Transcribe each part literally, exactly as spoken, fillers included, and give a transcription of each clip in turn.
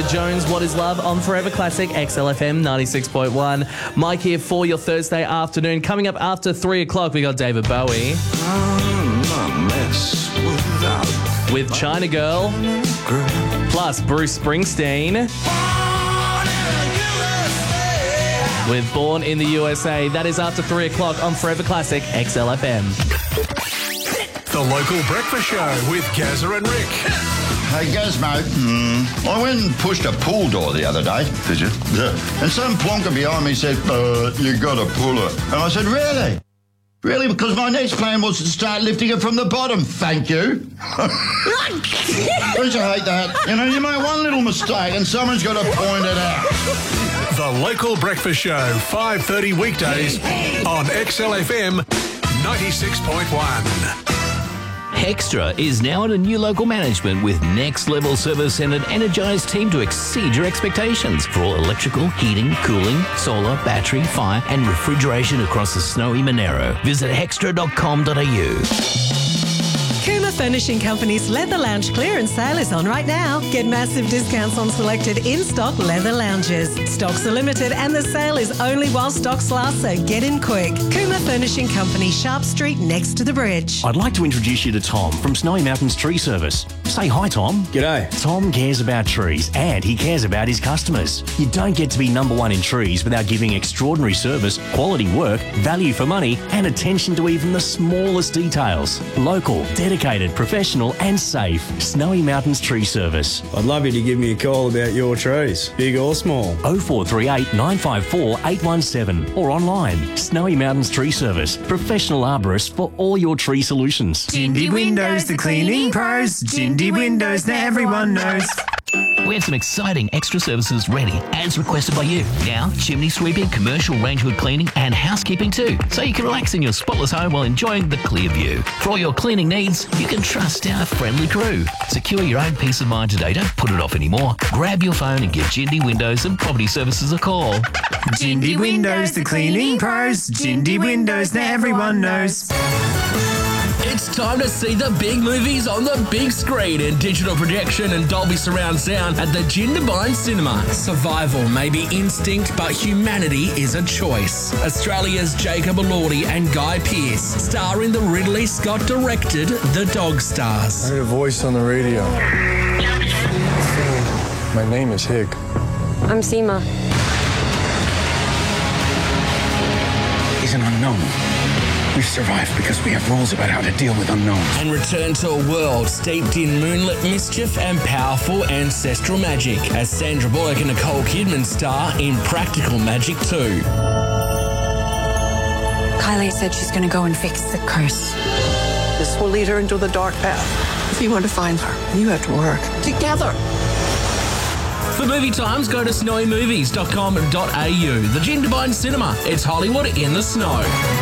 Jones, What Is Love on Forever Classic X L F M ninety-six point one. Mike here for your Thursday afternoon. Coming up after three o'clock, we got David Bowie. I'm a mess without with China Girl. Plus Bruce Springsteen with Born in the U S A. That is after three o'clock on Forever Classic X L F M. The Local Breakfast Show with Gazza and Rick. Hey, Gazmo, mm, I went and pushed a pool door the other day. Did you? Yeah. And some plonker behind me said, uh, you got to pull it. And I said, really? Really? Because my next plan was to start lifting it from the bottom, thank you. Don't you hate that? You know, you make one little mistake and someone's got to point it out. The Local Breakfast Show, five thirty weekdays on X L F M ninety-six point one. Hextra is now under new local management with next level service and an energised team to exceed your expectations for all electrical, heating, cooling, solar, battery, fire and refrigeration across the snowy Monero. Visit hextra dot com dot a u. Kuma Furnishing Company's Leather Lounge clearance sale is on right now. Get massive discounts on selected in-stock leather lounges. Stocks are limited and the sale is only while stocks last, so get in quick. Kuma Furnishing Company, Sharp Street next to the bridge. I'd like to introduce you to Tom from Snowy Mountains Tree Service. Say hi, Tom. G'day. Tom cares about trees and he cares about his customers. You don't get to be number one in trees without giving extraordinary service, quality work, value for money and attention to even the smallest details. Local, dedicated, professional and safe. Snowy Mountains Tree Service. I'd love you to give me a call about your trees, big or small. oh four three eight, nine five four, eight one seven or online. Snowy Mountains Tree Service. Professional arborists for all your tree solutions. Jindy Windows, the cleaning pros. Jindy Windows that everyone knows. We have some exciting extra services ready as requested by you. Now, chimney sweeping, commercial range hood cleaning and housekeeping too. So you can relax in your spotless home while enjoying the clear view. For all your cleaning needs, you can trust our friendly crew. Secure your own peace of mind today. Don't put it off anymore. Grab your phone and give Jindy Windows and Property Services a call. Jindy Windows, the cleaning pros. Jindy Windows that everyone knows. It's time to see the big movies on the big screen in digital projection and Dolby surround sound at the Jindabyne Cinema. Survival may be instinct, but humanity is a choice. Australia's Jacob Elordi and Guy Pearce star in the Ridley Scott-directed The Dog Stars. I heard a voice on the radio. My name is Hig. I'm Seema. He's an unknown. We've survived because we have rules about how to deal with unknowns. And return to a world steeped in moonlit mischief and powerful ancestral magic as Sandra Bullock and Nicole Kidman star in Practical Magic two. Kylie said she's going to go and fix the curse. This will lead her into the dark path. If you want to find her, you have to work together. For movie times, go to snowy movies dot com dot a u. The Jindabyne Cinema. It's Hollywood in the snow.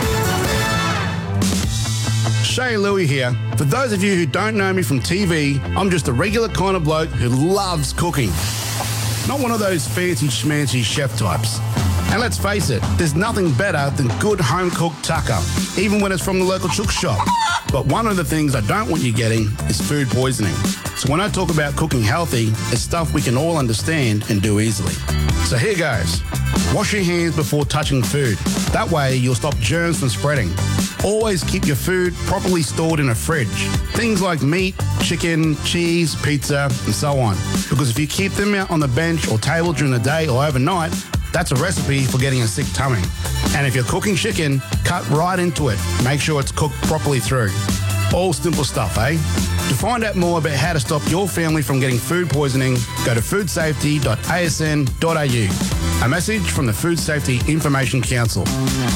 Shay Louie here. For those of you who don't know me from T V, I'm just a regular kind of bloke who loves cooking. Not one of those fancy schmancy chef types. And let's face it, there's nothing better than good home-cooked tucker, even when it's from the local chook shop. But one of the things I don't want you getting is food poisoning. So when I talk about cooking healthy, it's stuff we can all understand and do easily. So here goes. Wash your hands before touching food. That way you'll stop germs from spreading. Always keep your food properly stored in a fridge. Things like meat, chicken, cheese, pizza, and so on. Because if you keep them out on the bench or table during the day or overnight, that's a recipe for getting a sick tummy. And if you're cooking chicken, cut right into it. Make sure it's cooked properly through. All simple stuff, eh? To find out more about how to stop your family from getting food poisoning, go to food safety dot a s n dot a u. A message from the Food Safety Information Council.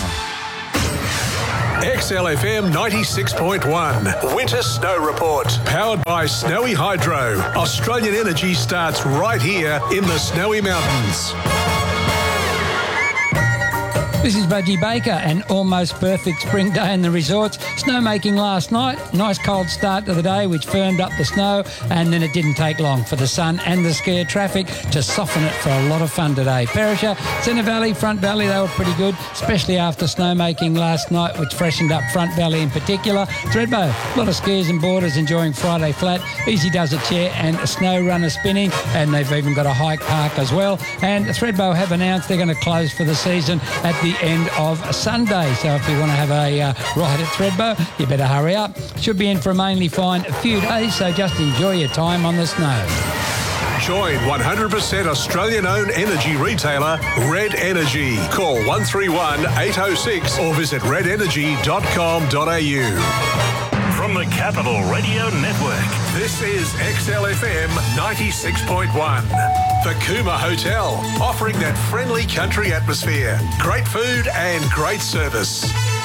X L F M ninety-six point one Winter Snow Report. Powered by Snowy Hydro. Australian energy starts right here in the Snowy Mountains. This is Budgie Baker. An almost perfect spring day in the resorts. Snowmaking last night. Nice cold start to the day which firmed up the snow, and then it didn't take long for the sun and the scare traffic to soften it for a lot of fun today. Perisher, Centre Valley, Front Valley, they were pretty good, especially after snowmaking last night, which freshened up Front Valley in particular. Thredbo, a lot of skiers and boarders enjoying Friday flat. Easy Does It chair and a snow runner spinning, and they've even got a hike park as well. And Thredbo have announced they're going to close for the season at the end of Sunday. So if you want to have a uh, ride at Thredbo, you better hurry up. Should be in for a mainly fine a few days, so just enjoy your time on the snow. Join one hundred percent Australian-owned energy retailer Red Energy. Call one three one, eight oh six or visit red energy dot com dot a u. From the Capital Radio Network, this is X L F M ninety-six point one. The Cooma Hotel, offering that friendly country atmosphere, great food and great service.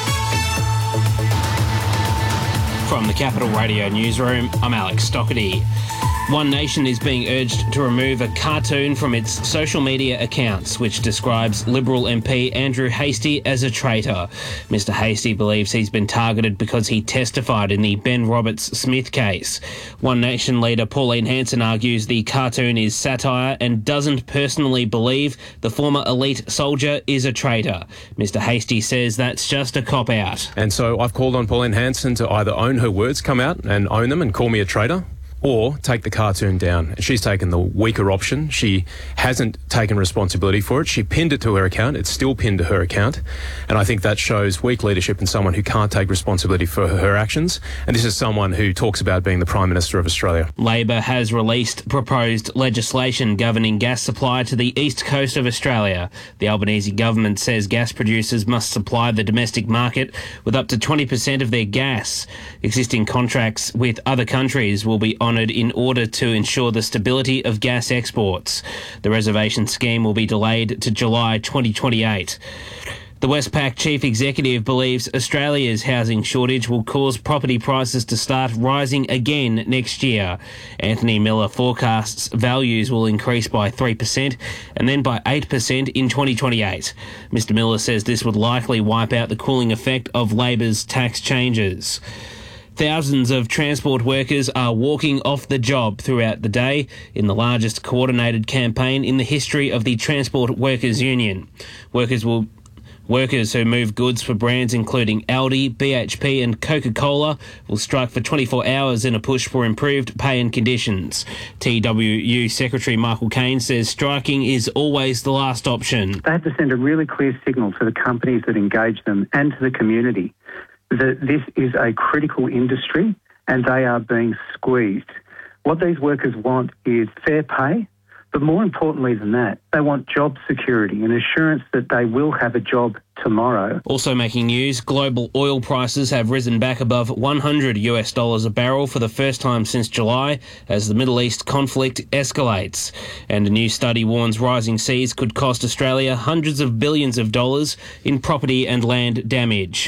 From the Capital Radio Newsroom, I'm Alex Stockerty. One Nation is being urged to remove a cartoon from its social media accounts, which describes Liberal M P Andrew Hastie as a traitor. Mister Hastie believes he's been targeted because he testified in the Ben Roberts-Smith case. One Nation leader Pauline Hanson argues the cartoon is satire and doesn't personally believe the former elite soldier is a traitor. Mister Hastie says that's just a cop-out. And so I've called on Pauline Hanson to either own her words, come out and own them and call me a traitor, or take the cartoon down. She's taken the weaker option. She hasn't taken responsibility for it. She pinned it to her account. It's still pinned to her account. And I think that shows weak leadership in someone who can't take responsibility for her actions. And this is someone who talks about being the Prime Minister of Australia. Labor has released proposed legislation governing gas supply to the east coast of Australia. The Albanese government says gas producers must supply the domestic market with up to twenty percent of their gas. Existing contracts with other countries will be honoured in order to ensure the stability of gas exports. The reservation scheme will be delayed to July twenty twenty-eight. The Westpac chief executive believes Australia's housing shortage will cause property prices to start rising again next year. Anthony Miller forecasts values will increase by three percent and then by eight percent in twenty twenty-eight. Mister Miller says this would likely wipe out the cooling effect of Labor's tax changes. Thousands of transport workers are walking off the job throughout the day in the largest coordinated campaign in the history of the Transport Workers Union. Workers will Workers who move goods for brands including Aldi, B H P and Coca-Cola will strike for twenty-four hours in a push for improved pay and conditions. T W U Secretary Michael Caine says striking is always the last option. They have to send a really clear signal to the companies that engage them and to the community that this is a critical industry and they are being squeezed. What these workers want is fair pay, but more importantly than that, they want job security and assurance that they will have a job tomorrow. Also making news, global oil prices have risen back above one hundred US dollars a barrel for the first time since July as the Middle East conflict escalates. And a new study warns rising seas could cost Australia hundreds of billions of dollars in property and land damage.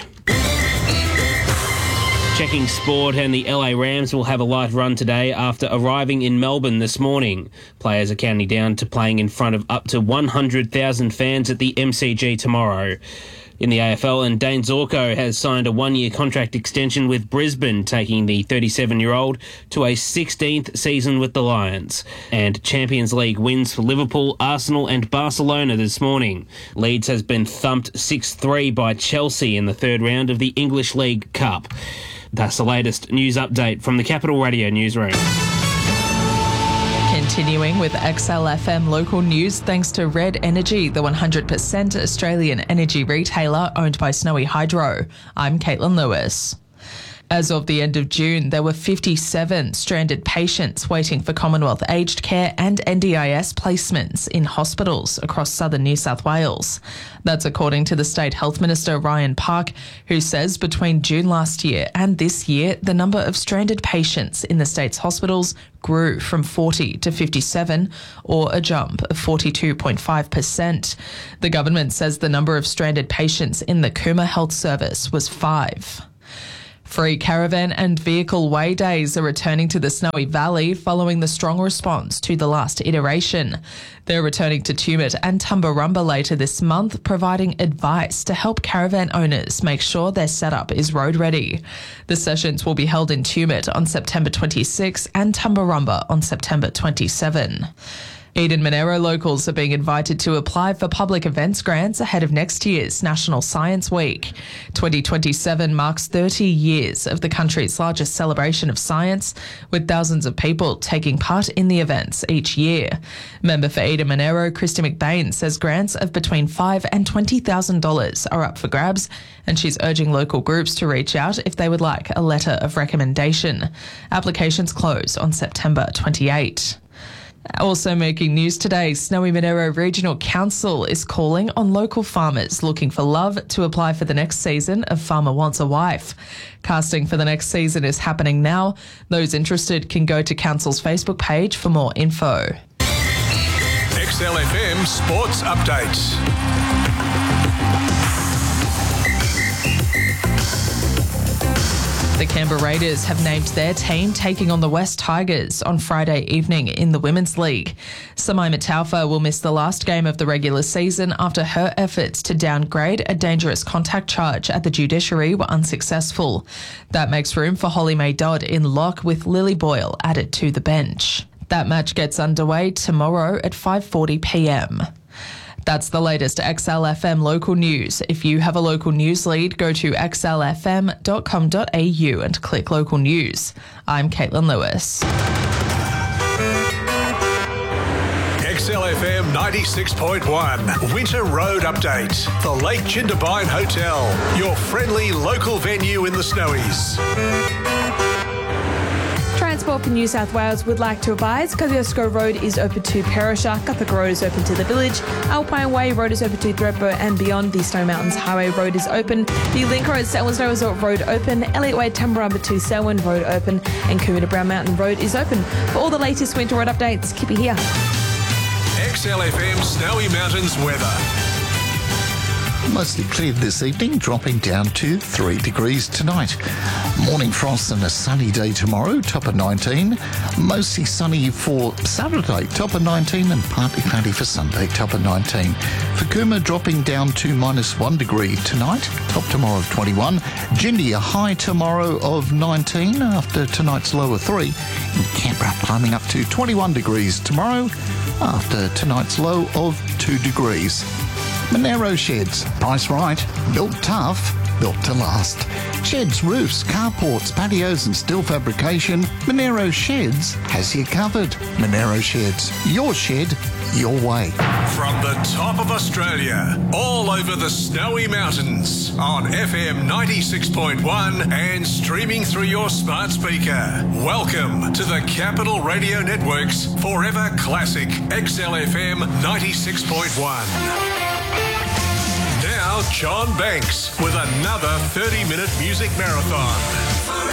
Checking sport, and the L A Rams will have a light run today after arriving in Melbourne this morning. Players are counting down to playing in front of up to one hundred thousand fans at the M C G tomorrow. In the A F L, and Dane Zorko has signed a one-year contract extension with Brisbane, taking the thirty-seven-year-old to a sixteenth season with the Lions. And Champions League wins for Liverpool, Arsenal and Barcelona this morning. Leeds has been thumped six three by Chelsea in the third round of the English League Cup. That's the latest news update from the Capital Radio Newsroom. Continuing with X L F M local news, thanks to Red Energy, the one hundred percent Australian energy retailer owned by Snowy Hydro. I'm Caitlin Lewis. As of the end of June, there were fifty-seven stranded patients waiting for Commonwealth aged care and N D I S placements in hospitals across southern New South Wales. That's according to the State Health Minister Ryan Park, who says between June last year and this year, the number of stranded patients in the state's hospitals grew from forty to fifty-seven, or a jump of forty-two point five percent. The government says the number of stranded patients in the Cooma Health Service was five. Free caravan and vehicle way days are returning to the Snowy Valley following the strong response to the last iteration. They're returning to Tumut and Tumbarumba later this month, providing advice to help caravan owners make sure their setup is road ready. The sessions will be held in Tumut on September twenty-sixth and Tumbarumba on September twenty-seventh. Eden Monaro locals are being invited to apply for public events grants ahead of next year's National Science Week. twenty twenty-seven marks thirty years of the country's largest celebration of science, with thousands of people taking part in the events each year. Member for Eden Monaro, Christy McBain, says grants of between five thousand dollars and twenty thousand dollars are up for grabs, and she's urging local groups to reach out if they would like a letter of recommendation. Applications close on September twenty-eighth. Also making news today, Snowy Monaro Regional Council is calling on local farmers looking for love to apply for the next season of Farmer Wants a Wife. Casting for the next season is happening now. Those interested can go to Council's Facebook page for more info. X L F M Sports Updates. The Canberra Raiders have named their team taking on the West Tigers on Friday evening in the Women's League. Samaima Taufa will miss the last game of the regular season after her efforts to downgrade a dangerous contact charge at the judiciary were unsuccessful. That makes room for Holly May Dodd in lock with Lily Boyle added to the bench. That match gets underway tomorrow at five forty p m. That's the latest X L F M local news. If you have a local news lead, go to x l f m dot com dot a u and click local news. I'm Caitlin Lewis. X L F M ninety-six point one Winter Road Update. The Lake Jindabyne Hotel, your friendly local venue in the Snowies. Transport for New South Wales would like to advise Kosciuszko Road is open to Perisher, Guthrie Road is open to the village, Alpine Way Road is open to Thredbo and beyond. The Snow Mountains Highway Road is open, the Link Road Selwyn Snow Resort Road open, Elliott Way Tumbarumba to Selwyn Road open, and Coomera Brown Mountain Road is open. For all the latest winter road updates, keep it here. X L F M Snowy Mountains weather. Mostly cleared this evening, dropping down to three degrees tonight. Morning frost and a sunny day tomorrow, top of nineteen. Mostly sunny for Saturday, top of nineteen, and partly cloudy for Sunday, top of nineteen. For Coomera, dropping down to minus one degree tonight, top tomorrow of twenty-one. Jindy, a high tomorrow of nineteen after tonight's low of three. And Canberra climbing up to twenty-one degrees tomorrow after tonight's low of two degrees. Monaro Sheds, price right, built tough, built to last. Sheds, roofs, carports, patios and steel fabrication, Monaro Sheds has you covered. Monaro Sheds, your shed, your way. From the top of Australia, all over the Snowy Mountains, on F M ninety-six point one and streaming through your smart speaker. Welcome to the Capital Radio Network's Forever Classic X L F M ninety-six point one. Now, John Banks with another thirty-minute music marathon.